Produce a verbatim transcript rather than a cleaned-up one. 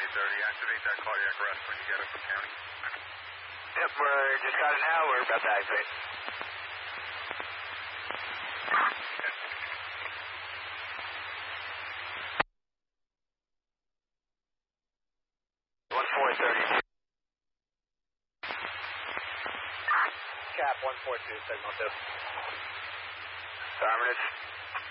eight thirty. Activate that cardiac arrest when you get it from county. Yep, we're just got it now. We're about to activate. one four thirty. Cap one four two, signal two. Affirmative.